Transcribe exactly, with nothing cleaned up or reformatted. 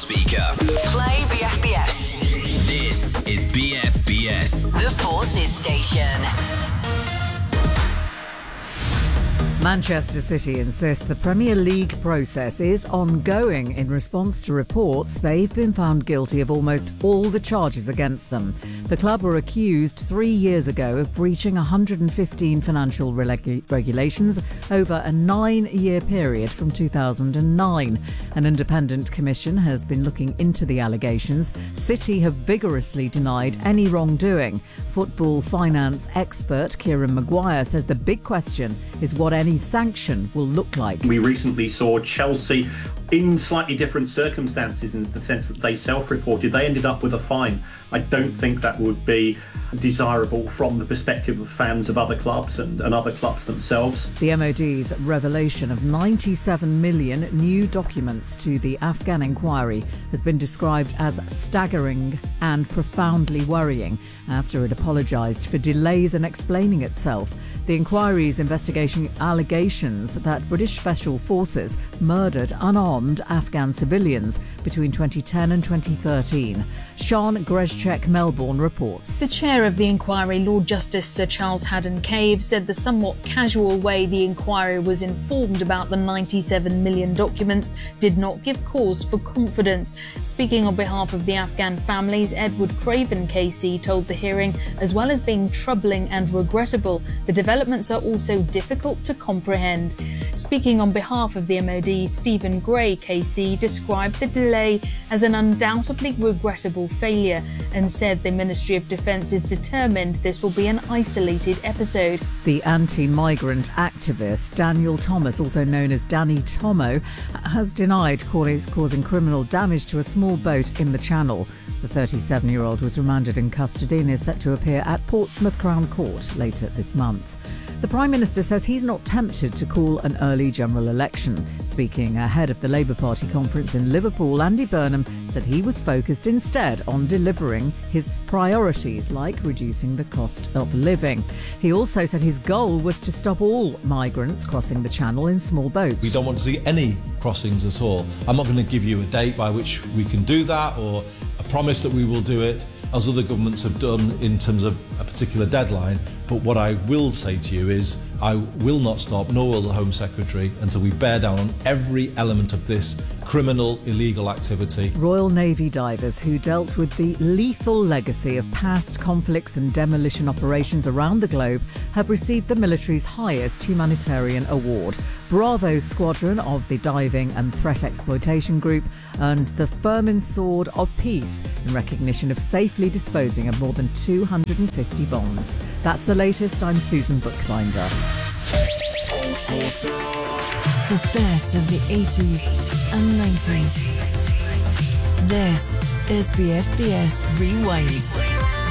speaker. Play B F B S. This is B F B S. The Forces Station. Manchester City insists the Premier League process is ongoing in response to reports they've been found guilty of almost all the charges against them. The club were accused three years ago of breaching one hundred fifteen financial regu- regulations over a nine-year period from two thousand nine. An independent commission has been looking into the allegations. City have vigorously denied any wrongdoing. Football finance expert Kieran Maguire says the big question is what any sanction will look like. We recently saw Chelsea in slightly different circumstances, in the sense that they self-reported. They ended up with a fine. I don't think that would be desirable from the perspective of fans of other clubs and, and other clubs themselves. The M O D's revelation of ninety-seven million new documents to the Afghan inquiry has been described as staggering and profoundly worrying after it apologised for delays in explaining itself. The inquiry's investigation allegations that British Special Forces murdered unarmed Afghan civilians between twenty ten and twenty thirteen. Sean Grezchek, Melbourne, reports. The chair of the inquiry, Lord Justice Sir Charles Haddon-Cave, said the somewhat casual way the inquiry was informed about the ninety-seven million documents did not give cause for confidence. Speaking on behalf of the Afghan families, Edward Craven K C told the hearing, as well as being troubling and regrettable, the developments are also difficult to comprehend. Speaking on behalf of the M O D, Stephen Gray K C described the delay as an undoubtedly regrettable failure and said the Ministry of Defence is determined this will be an isolated episode. The anti-migrant activist Daniel Thomas, also known as Danny Tomo, has denied causing criminal damage to a small boat in the Channel. The thirty-seven-year-old was remanded in custody and is set to appear at Portsmouth Crown Court later this month. The Prime Minister says he's not tempted to call an early general election. Speaking ahead of the Labour Party conference in Liverpool, Andy Burnham said he was focused instead on delivering his priorities, like reducing the cost of living. He also said his goal was to stop all migrants crossing the Channel in small boats. We don't want to see any crossings at all. I'm not going to give you a date by which we can do that or a promise that we will do it, as other governments have done in terms of a particular deadline. But what I will say to you is I will not stop, nor will the Home Secretary, until we bear down on every element of this criminal, illegal activity. Royal Navy divers who dealt with the lethal legacy of past conflicts and demolition operations around the globe have received the military's highest humanitarian award. Bravo Squadron of the Diving and Threat Exploitation Group earned the Firmin Sword of Peace in recognition of safely disposing of more than two hundred fifty bombs. That's the latest. I'm Susan Bookbinder. The best of the eighties and nineties. This is B F B S Rewind.